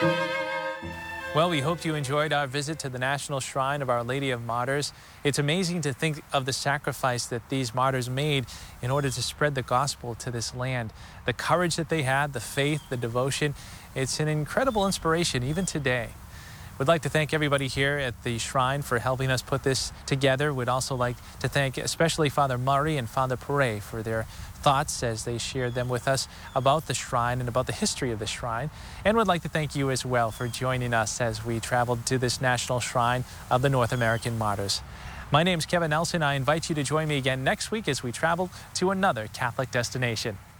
Well, we hope you enjoyed our visit to the National Shrine of Our Lady of Martyrs. It's amazing to think of the sacrifice that these martyrs made in order to spread the gospel to this land. The courage that they had, the faith, the devotion, it's an incredible inspiration even today. We'd like to thank everybody here at the shrine for helping us put this together. We'd also like to thank especially Father Murray and Father Pere for their thoughts as they shared them with us about the shrine and about the history of the shrine. And we'd like to thank you as well for joining us as we traveled to this National Shrine of the North American Martyrs. My name's Kevin Nelson. I invite you to join me again next week as we travel to another Catholic destination.